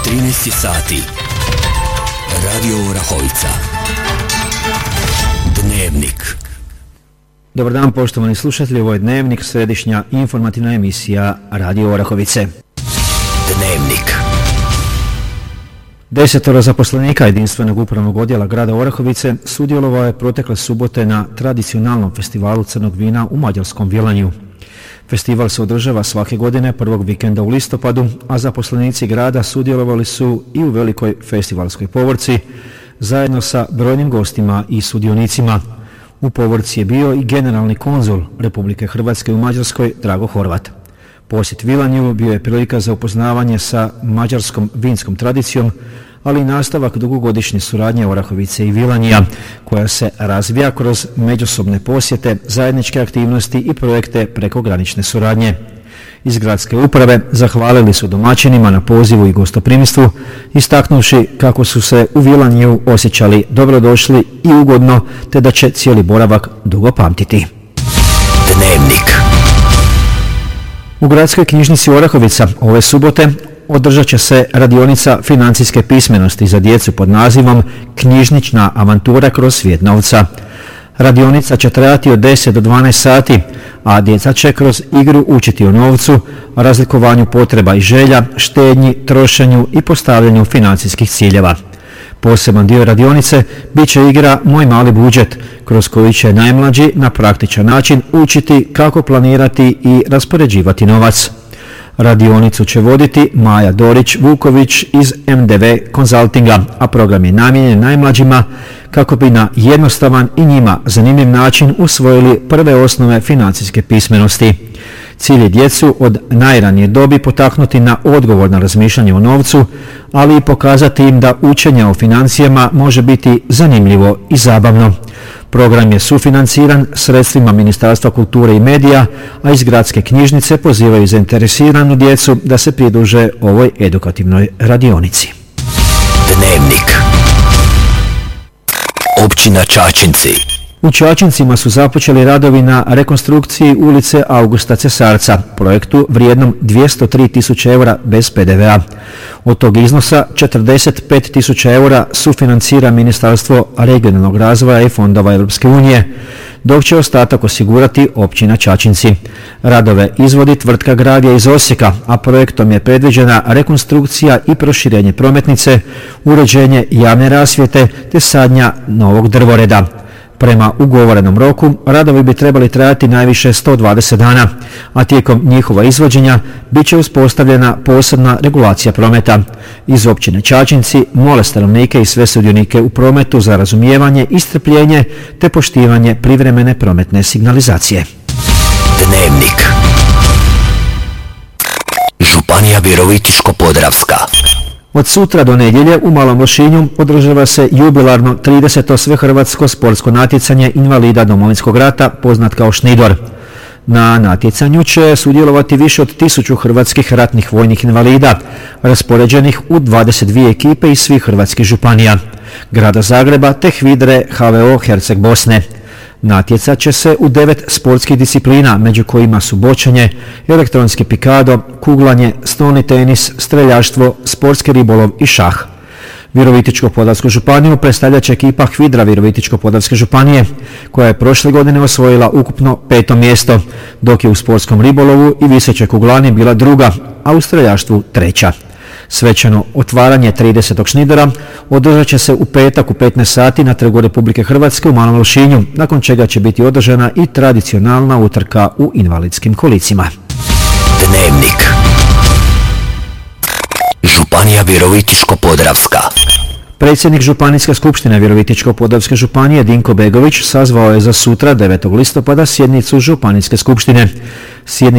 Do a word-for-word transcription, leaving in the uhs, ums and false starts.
trinaest je sati. Radio Orahovica. Dnevnik. Dobar dan poštovani slušatelji, ovo je Dnevnik, središnja informativna emisija Radio Orahovice. Dnevnik. Desetoro zaposlenika jedinstvenog upravnog odjela grada Orahovice sudjelovao je protekle subote na tradicionalnom festivalu crnog vina u mađarskom Vilanju. Festival se održava svake godine prvog vikenda u listopadu, a zaposlenici grada sudjelovali su i u velikoj festivalskoj povorci zajedno sa brojnim gostima i sudionicima. U povorci je bio i generalni konzul Republike Hrvatske u Mađarskoj Drago Horvat. Posjet Vilanju bio je prilika za upoznavanje sa mađarskom vinskom tradicijom, ali i nastavak dugogodišnje suradnje Orahovice i Vilanja, koja se razvija kroz međusobne posjete, zajedničke aktivnosti i projekte prekogranične suradnje. Iz gradske uprave zahvalili su domaćinima na pozivu i gostoprimstvu, istaknuvši kako su se u Vilanju osjećali dobrodošli i ugodno, te da će cijeli boravak dugo pamtiti. Dnevnik. U gradskoj knjižnici Orahovica ove subote održat će se radionica financijske pismenosti za djecu pod nazivom Knjižnična avantura kroz svijet novca. Radionica će trajati od deset do dvanaest sati, a djeca će kroz igru učiti o novcu, razlikovanju potreba i želja, štednji, trošenju i postavljanju financijskih ciljeva. Poseban dio radionice bit će igra Moj mali budžet, kroz koju će najmlađi na praktičan način učiti kako planirati i raspoređivati novac. Radionicu će voditi Maja Dorić-Vuković iz M D V Consultinga, a program je namijenjen najmlađima kako bi na jednostavan i njima zanimljiv način usvojili prve osnove financijske pismenosti. Cilj je djecu od najranije dobi potaknuti na odgovorno razmišljanje o novcu, ali i pokazati im da učenje o financijama može biti zanimljivo i zabavno. Program je sufinanciran sredstvima Ministarstva kulture i medija, a iz gradske knjižnice pozivaju zainteresiranu djecu da se pridruže ovoj edukativnoj radionici. Dnevnik. Općina Čačinci. U Čačincima su započeli radovi na rekonstrukciji ulice Augusta Cesarca, projektu vrijednom dvjesto tri tisuće eura bez P D V A. Od tog iznosa četrdeset pet tisuća eura sufinancira Ministarstvo regionalnog razvoja i fondova Europske unije, dok će ostatak osigurati općina Čačinci. Radove izvodi tvrtka Gradija iz Osijeka, a projektom je predviđena rekonstrukcija i proširenje prometnice, uređenje javne rasvjete te sadnja novog drvoreda. Prema ugovorenom roku, radovi bi trebali trajati najviše sto dvadeset dana, a tijekom njihova izvođenja bit će uspostavljena posebna regulacija prometa. Iz općine Čačinci mole stanovnike i sve sudionike u prometu za razumijevanje i strpljenje te poštivanje privremene prometne signalizacije. Dnevnik. Županija Virovitičko-podravska. Od sutra do nedjelje u Malom Lošinju održava se jubilarno trideseto svehrvatsko sportsko natjecanje invalida Domovinskog rata, poznat kao Šnidor. Na natjecanju će sudjelovati više od tisuću hrvatskih ratnih vojnih invalida, raspoređenih u dvadeset dvije ekipe iz svih hrvatskih županija, grada Zagreba te HVIDRE H V O Herceg Bosne. Natjecat će se u devet sportskih disciplina, među kojima su bočanje, elektronski pikado, kuglanje, stolni tenis, streljaštvo, sportski ribolov i šah. Virovitičko-podravsku županiju predstavlja će ekipa HVIDRA Virovitičko-podravske županije, koja je prošle godine osvojila ukupno peto mjesto, dok je u sportskom ribolovu i visećoj kuglani bila druga, a u streljaštvu treća. Svečano otvaranje tridesetog Šnidora održat će se u petak u petnaest sati na Trgu Republike Hrvatske u Malom Lošinju, nakon čega će biti održana i tradicionalna utrka u invalidskim kolicima. Dnevnik. Županija Virovitičko-podravska. Predsjednik Županijske skupštine Virovitičko-podravske županije Dinko Begović sazvao je za sutra devetog listopada sjednicu Županijske skupštine. Sjednica